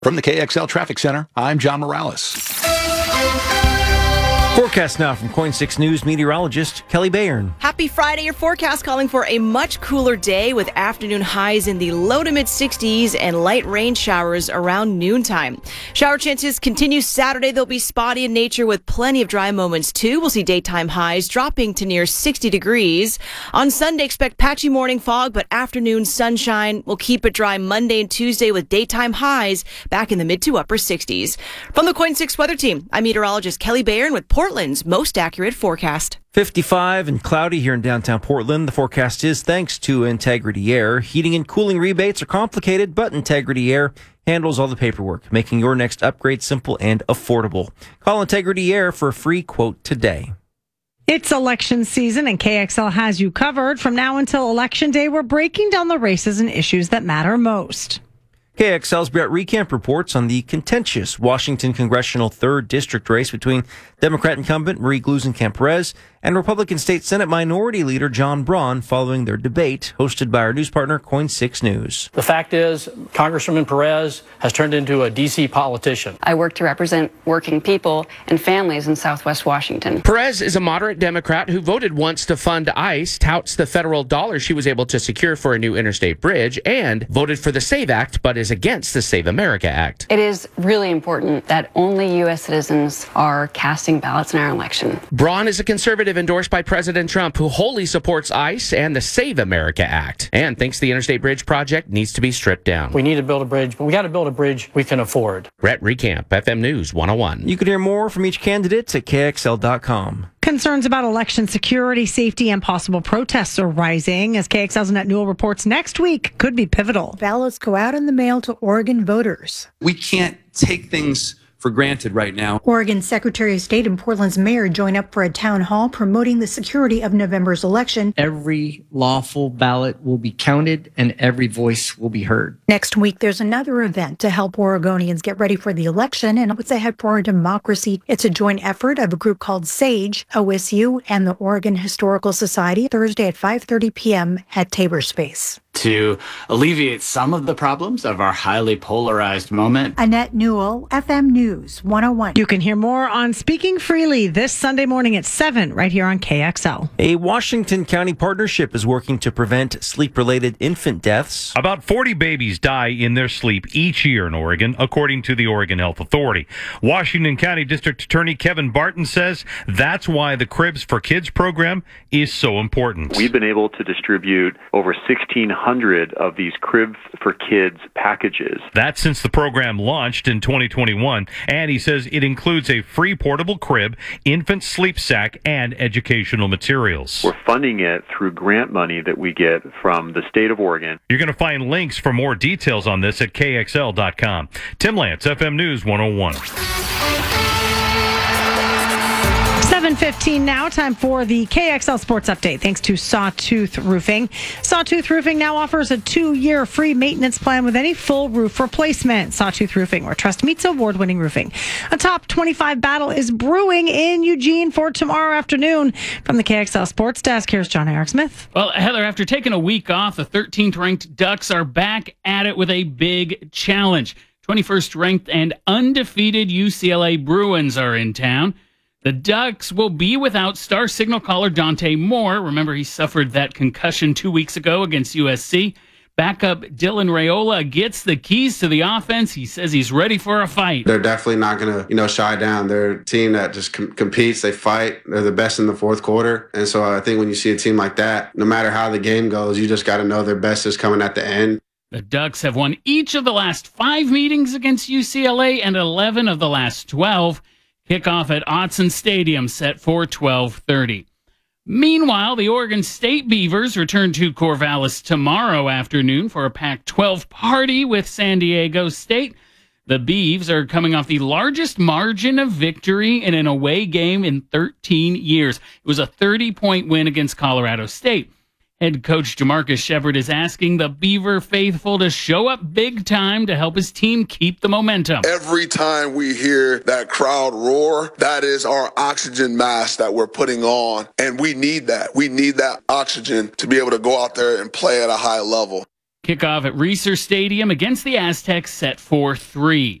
From the KXL Traffic Center, I'm John Morales. Forecast now from Coin 6 News meteorologist Kelly Bayern. Happy Friday. Your forecast calling for a much cooler day with afternoon highs in the low to mid 60s and light rain showers around noontime. Shower chances continue Saturday. They'll be spotty in nature with plenty of dry moments too. We'll see daytime highs dropping to near 60 degrees. On Sunday, expect patchy morning fog, but afternoon sunshine. We'll keep it dry Monday and Tuesday with daytime highs back in the mid to upper 60s. From the Coin 6 Weather Team, I'm meteorologist Kelly Bayern with Portland's most accurate forecast. 55 and cloudy here in downtown Portland. The forecast is thanks to Integrity Air. Heating and cooling rebates are complicated, but Integrity Air handles all the paperwork, making your next upgrade simple and affordable. Call Integrity Air for a free quote today. It's election season, and KXL has you covered. From now until Election Day, we're breaking down the races and issues that matter most. KXL's Brett Recamp reports on the contentious Washington Congressional 3rd District race between Democrat incumbent Marie Gluesenkamp-Perez and Republican State Senate Minority Leader John Braun following their debate, hosted by our news partner, Coin 6 News. The fact is, Congresswoman Perez has turned into a D.C. politician. I work to represent working people and families in Southwest Washington. Perez is a moderate Democrat who voted once to fund ICE, touts the federal dollars she was able to secure for a new interstate bridge, and voted for the SAVE Act, but is against the Save America Act. It is really important that only U.S. citizens are casting ballots in our election. Braun is a conservative endorsed by President Trump who wholly supports ICE and the Save America Act and thinks the interstate bridge project needs to be stripped down. We need to build a bridge, but we got to build a bridge we can afford. Brett Recamp, FM News 101. You can hear more from each candidate at KXL.com. Concerns about election security, safety, and possible protests are rising as KXL's Annette Newell reports next week could be pivotal. Ballots go out in the mail to Oregon voters. We can't take things for granted right now. Oregon Secretary of State and Portland's mayor join up for a town hall promoting the security of November's election. Every lawful ballot will be counted and every voice will be heard. Next week, there's another event to help Oregonians get ready for the election and what's ahead for our democracy. It's a joint effort of a group called SAGE, OSU, and the Oregon Historical Society, Thursday at 5:30 p.m. at Tabor Space. To alleviate some of the problems of our highly polarized moment. Annette Newell, FM News 101. You can hear more on Speaking Freely this Sunday morning at 7 right here on KXL. A Washington County partnership is working to prevent sleep-related infant deaths. About 40 babies die in their sleep each year in Oregon, according to the Oregon Health Authority. Washington County District Attorney Kevin Barton says that's why the Cribs for Kids program is so important. We've been able to distribute over 1,600 of these Cribs for Kids packages. That's since the program launched in 2021, and he says it includes a free portable crib, infant sleep sack, and educational materials. We're funding it through grant money that we get from the state of Oregon. You're going to find links for more details on this at KXL.com. Tim Lance, FM News 101. 7:15 now, time for the KXL Sports Update. Thanks to Sawtooth Roofing. Sawtooth Roofing now offers a 2-year free maintenance plan with any full roof replacement. Sawtooth Roofing, where trust meets award-winning roofing. A top 25 battle is brewing in Eugene for tomorrow afternoon. From the KXL Sports Desk, here's John Eric Smith. Well, Heather, after taking a week off, the 13th ranked Ducks are back at it with a big challenge. 21st ranked and undefeated UCLA Bruins are in town. The Ducks will be without star signal caller Dante Moore. Remember, he suffered that concussion 2 weeks ago against USC. Backup Dylan Raiola gets the keys to the offense. He says he's ready for a fight. They're definitely not going to, shy down. They're a team that just competes. They fight. They're the best in the fourth quarter. And so I think when you see a team like that, no matter how the game goes, you just got to know their best is coming at the end. The Ducks have won each of the last 5 meetings against UCLA and 11 of the last 12. Kickoff at Autzen Stadium set for 12:30. Meanwhile, the Oregon State Beavers return to Corvallis tomorrow afternoon for a Pac-12 party with San Diego State. The Beavs are coming off the largest margin of victory in an away game in 13 years. It was a 30-point win against Colorado State. Head coach Jamarcus Shepard is asking the Beaver faithful to show up big time to help his team keep the momentum. Every time we hear that crowd roar, that is our oxygen mask that we're putting on. And we need that. We need that oxygen to be able to go out there and play at a high level. Kickoff at Reser Stadium against the Aztecs set for 3.